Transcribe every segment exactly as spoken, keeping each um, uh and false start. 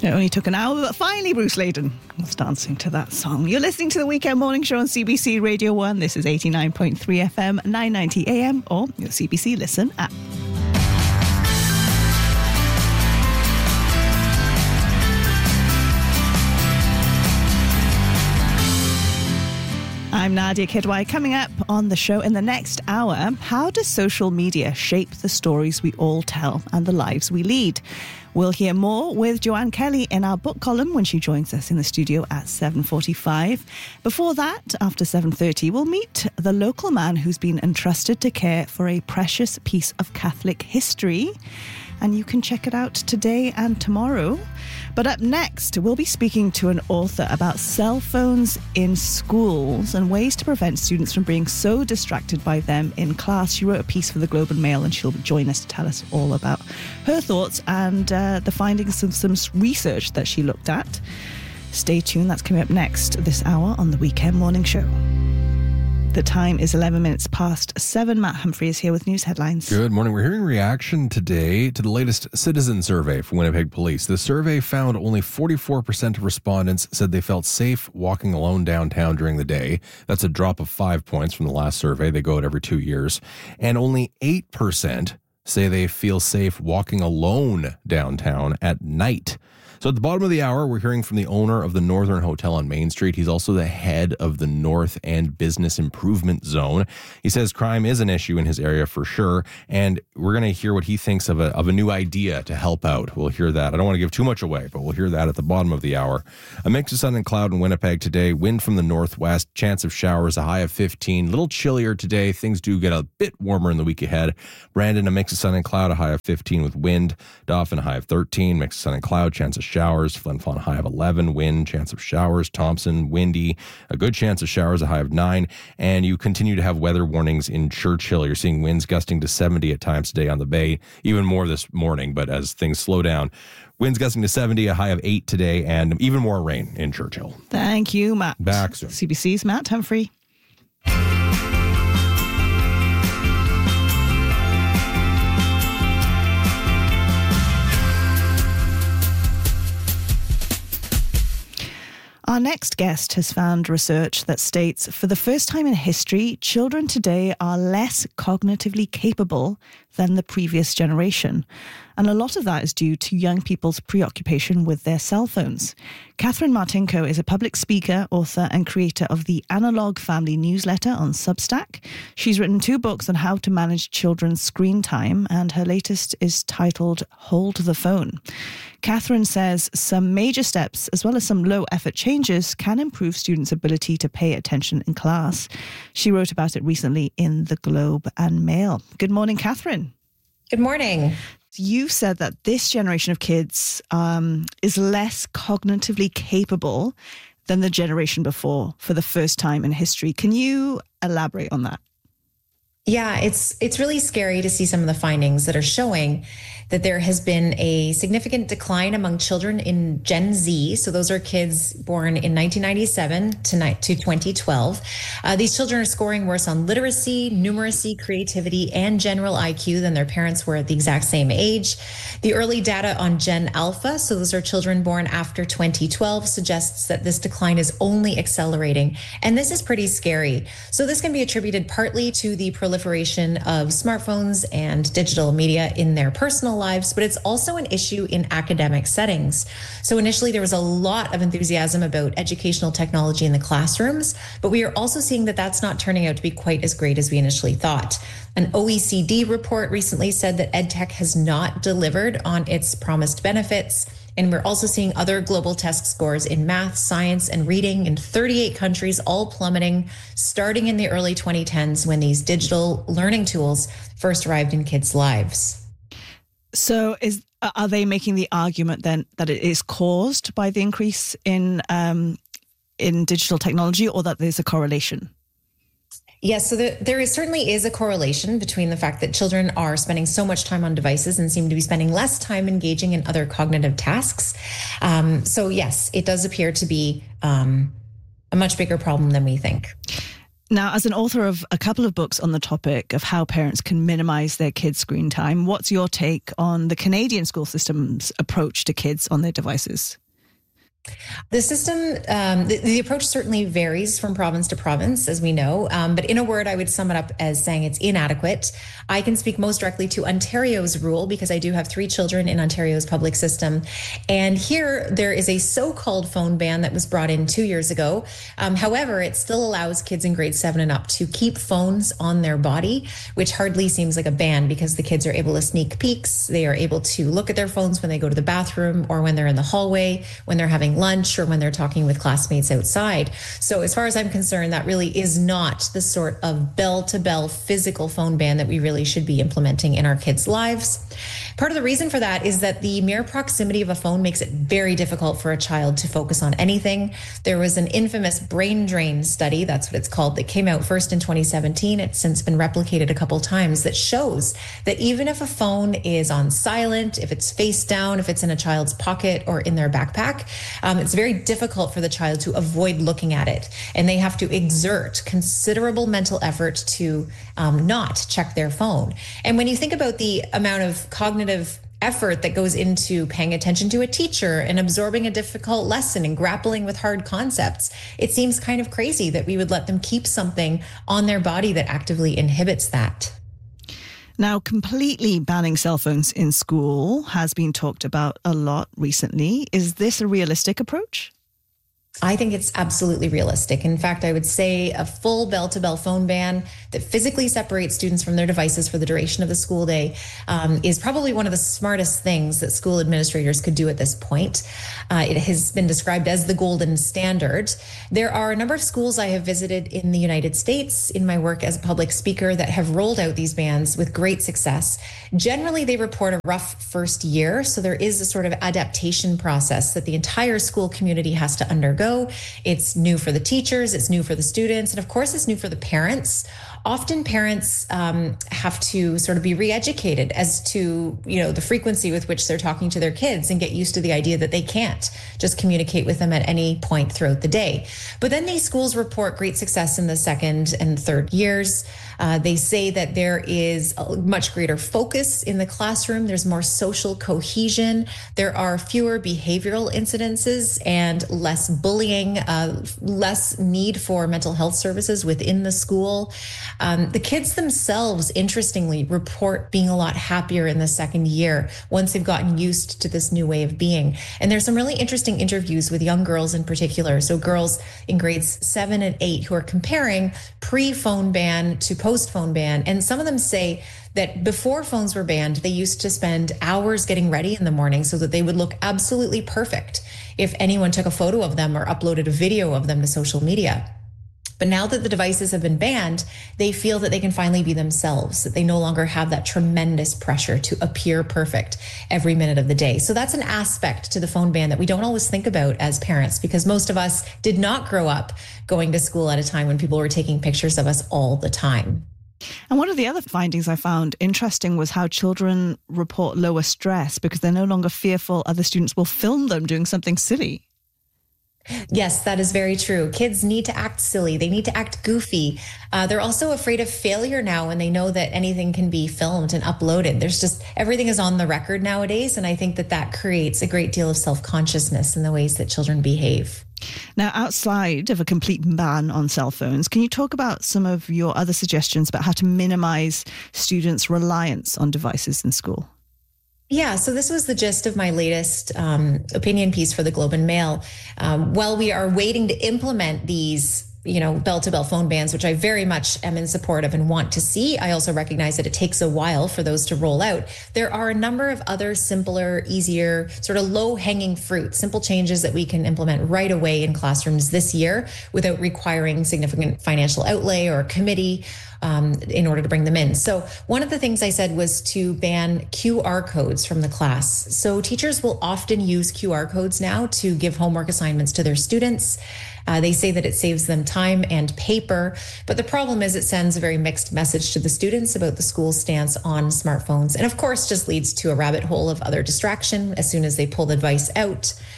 It only took an hour, but finally Bruce Layden was dancing to that song. You're listening to the Weekend Morning Show on C B C Radio one. This is eighty-nine point three F M, nine ninety A M, or your C B C Listen app. I'm Nadia Kidwai. Coming up on the show in the next hour, how does social media shape the stories we all tell and the lives we lead? We'll hear more with Joanne Kelly in our book column when she joins us in the studio at seven forty-five. Before that, after seven thirty, we'll meet the local man who's been entrusted to care for a precious piece of Catholic history. And you can check it out today and tomorrow. But up next, we'll be speaking to an author about cell phones in schools and ways to prevent students from being so distracted by them in class. She wrote a piece for the Globe and Mail, and she'll join us to tell us all about her thoughts and uh, the findings of some research that she looked at. Stay tuned, that's coming up next this hour on the Weekend Morning Show. The time is eleven minutes past seven. Matt Humphrey is here with news headlines. Good morning. We're hearing reaction today to the latest citizen survey from Winnipeg Police. The survey found only forty-four percent of respondents said they felt safe walking alone downtown during the day. That's a drop of five points from the last survey. They go out every two years. And only eight percent say they feel safe walking alone downtown at night. So at the bottom of the hour, we're hearing from the owner of the Northern Hotel on Main Street. He's also the head of the North End Business Improvement Zone. He says crime is an issue in his area for sure, and we're going to hear what he thinks of a of a new idea to help out. We'll hear that. I don't want to give too much away, but we'll hear that at the bottom of the hour. A mix of sun and cloud in Winnipeg today. Wind from the northwest. Chance of showers, a high of fifteen. A little chillier today. Things do get a bit warmer in the week ahead. Brandon, a mix of sun and cloud, a high of fifteen with wind. Dauphin, a high of thirteen. Mix of sun and cloud. Chance of showers. Flin Flon, a high of eleven. Wind, chance of showers. Thompson, windy, a good chance of showers, a high of nine. And you continue to have weather warnings in Churchill. You're seeing winds gusting to seventy at times today on the bay, even more this morning. But as things slow down, winds gusting to seventy, a high of eight today, and even more rain in Churchill. Thank you, Matt. Back soon. C B C's Matt Humphrey. Our next guest has found research that states, for the first time in history, children today are less cognitively capable than the previous generation. And a lot of that is due to young people's preoccupation with their cell phones. Catherine Martinko is a public speaker, author, and creator of the Analog Family newsletter on Substack. She's written two books on how to manage children's screen time, and her latest is titled Hold the Phone. Catherine says some major steps, as well as some low-effort changes, can improve students' ability to pay attention in class. She wrote about it recently in the Globe and Mail. Good morning, Catherine. Good morning. You said that this generation of kids um, is less cognitively capable than the generation before for the first time in history. Can you elaborate on that? Yeah, it's it's really scary to see some of the findings that are showing that there has been a significant decline among children in Gen Z. So those are kids born in nineteen ninety-seven to, to twenty twelve. Uh, these children are scoring worse on literacy, numeracy, creativity, and general I Q than their parents were at the exact same age. The early data on Gen Alpha, so those are children born after twenty twelve, suggests that this decline is only accelerating. And this is pretty scary. So this can be attributed partly to the proliferation of smartphones and digital media in their personal lives, but it's also an issue in academic settings. So initially there was a lot of enthusiasm about educational technology in the classrooms, but we are also seeing that that's not turning out to be quite as great as we initially thought. An O E C D report recently said that EdTech has not delivered on its promised benefits. And we're also seeing other global test scores in math, science, and reading in thirty-eight countries, all plummeting, starting in the early twenty tens when these digital learning tools first arrived in kids' lives. So is are they making the argument then that it is caused by the increase in um, in digital technology, or that there's a correlation? Yes, so there, there is certainly is a correlation between the fact that children are spending so much time on devices and seem to be spending less time engaging in other cognitive tasks. Um, so yes, it does appear to be um, a much bigger problem than we think. Now, as an author of a couple of books on the topic of how parents can minimize their kids' screen time, what's your take on the Canadian school system's approach to kids on their devices? The system, um, the, the approach certainly varies from province to province, as we know. Um, but in a word, I would sum it up as saying it's inadequate. I can speak most directly to Ontario's rule because I do have three children in Ontario's public system. And here there is a so-called phone ban that was brought in two years ago. Um, however, it still allows kids in grade seven and up to keep phones on their body, which hardly seems like a ban because the kids are able to sneak peeks. They are able to look at their phones when they go to the bathroom or when they're in the hallway, when they're having lunch or when they're talking with classmates outside. So as far as I'm concerned, that really is not the sort of bell-to-bell physical phone ban that we really should be implementing in our kids' lives. Part of the reason for that is that the mere proximity of a phone makes it very difficult for a child to focus on anything. There was an infamous brain drain study, that's what it's called, that came out first in twenty seventeen. It's since been replicated a couple times, that shows that even if a phone is on silent, if it's face down, if it's in a child's pocket or in their backpack, um, it's very difficult for the child to avoid looking at it. And they have to exert considerable mental effort to um, not check their phone. And when you think about the amount of cognitive effort that goes into paying attention to a teacher and absorbing a difficult lesson and grappling with hard concepts, it seems kind of crazy that we would let them keep something on their body that actively inhibits that. Now, completely banning cell phones in school has been talked about a lot recently. Is this a realistic approach? I think it's absolutely realistic. In fact, I would say a full bell-to-bell phone ban that physically separates students from their devices for the duration of the school day um, is probably one of the smartest things that school administrators could do at this point. Uh, it has been described as the golden standard. There are a number of schools I have visited in the United States in my work as a public speaker that have rolled out these bans with great success. Generally, they report a rough first year, so there is a sort of adaptation process that the entire school community has to undergo. It's new for the teachers, it's new for the students, and of course it's new for the parents. Often parents um, have to sort of be re-educated as to, you know, the frequency with which they're talking to their kids and get used to the idea that they can't just communicate with them at any point throughout the day. But then these schools report great success in the second and third years. Uh, they say that there is a much greater focus in the classroom. There's more social cohesion. There are fewer behavioral incidences and less bullying, uh, less need for mental health services within the school. Um, the kids themselves, interestingly, report being a lot happier in the second year once they've gotten used to this new way of being. And there's some really interesting interviews with young girls in particular. So girls in grades seven and eight who are comparing pre-phone ban to post-phone ban. And some of them say that before phones were banned, they used to spend hours getting ready in the morning so that they would look absolutely perfect if anyone took a photo of them or uploaded a video of them to social media. But now that the devices have been banned, they feel that they can finally be themselves, that they no longer have that tremendous pressure to appear perfect every minute of the day. So that's an aspect to the phone ban that we don't always think about as parents, because most of us did not grow up going to school at a time when people were taking pictures of us all the time. And one of the other findings I found interesting was how children report lower stress because they're no longer fearful other students will film them doing something silly. Yes, that is very true. Kids need to act silly. They need to act goofy. Uh, they're also afraid of failure now when they know that anything can be filmed and uploaded. There's just, everything is on the record nowadays. And I think that that creates a great deal of self-consciousness in the ways that children behave. Now, outside of a complete ban on cell phones, can you talk about some of your other suggestions about how to minimize students' reliance on devices in school? Yeah, so this was the gist of my latest um, opinion piece for the Globe and Mail. Um, while we are waiting to implement these, you know, bell-to-bell phone bans, which I very much am in support of and want to see, I also recognize that it takes a while for those to roll out. There are a number of other simpler, easier, sort of low-hanging fruit, simple changes that we can implement right away in classrooms this year without requiring significant financial outlay or committee Um, in order to bring them in. So one of the things I said was to ban Q R codes from the class. So teachers will often use Q R codes now to give homework assignments to their students. Uh, they say that it saves them time and paper, but the problem is it sends a very mixed message to the students about the school's stance on smartphones, and of course just leads to a rabbit hole of other distraction as soon as they pull the device out.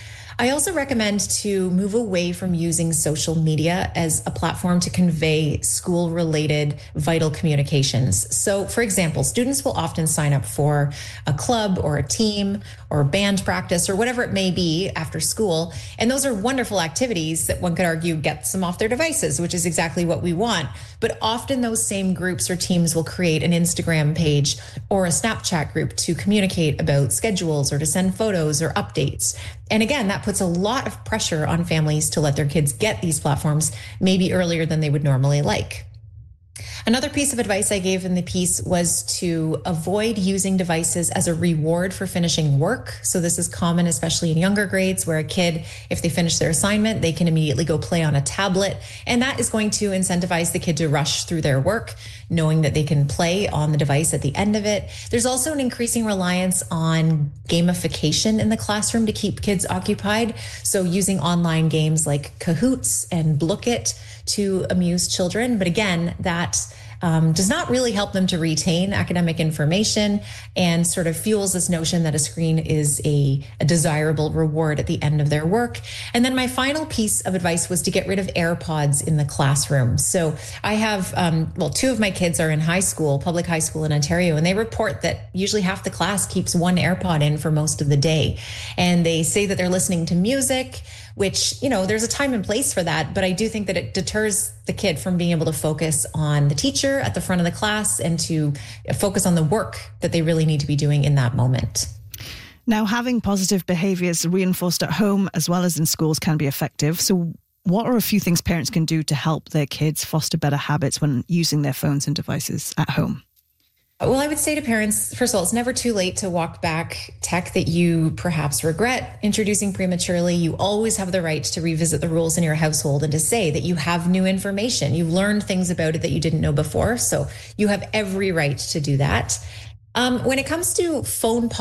I also recommend to move away from using social media as a platform to convey school-related vital communications. So, for example, students will often sign up for a club or a team or band practice or whatever it may be after school. And those are wonderful activities that one could argue gets them off their devices, which is exactly what we want. But often those same groups or teams will create an Instagram page or a Snapchat group to communicate about schedules or to send photos or updates. And again, that puts a lot of pressure on families to let their kids get these platforms maybe earlier than they would normally like. Another piece of advice I gave in the piece was to avoid using devices as a reward for finishing work. So this is common, especially in younger grades, where a kid, if they finish their assignment, they can immediately go play on a tablet. And that is going to incentivize the kid to rush through their work, knowing that they can play on the device at the end of it. There's also an increasing reliance on gamification in the classroom to keep kids occupied. So using online games like Kahoots and Blookit to amuse children. But again, that um, does not really help them to retain academic information and sort of fuels this notion that a screen is a, a desirable reward at the end of their work. And then my final piece of advice was to get rid of AirPods in the classroom. So I have, um, well, two of my kids are in high school, public high school in Ontario, and they report that usually half the class keeps one AirPod in for most of the day. And they say that they're listening to music, which, you know, there's a time and place for that. But I do think that it deters the kid from being able to focus on the teacher at the front of the class and to focus on the work that they really need to be doing in that moment. Now, having positive behaviors reinforced at home as well as in schools can be effective. So what are a few things parents can do to help their kids foster better habits when using their phones and devices at home? Well, I would say to parents, first of all, it's never too late to walk back tech that you perhaps regret introducing prematurely. You always have the right to revisit the rules in your household and to say that you have new information. You've learned things about it that you didn't know before. So you have every right to do that. Um, when it comes to phone policy,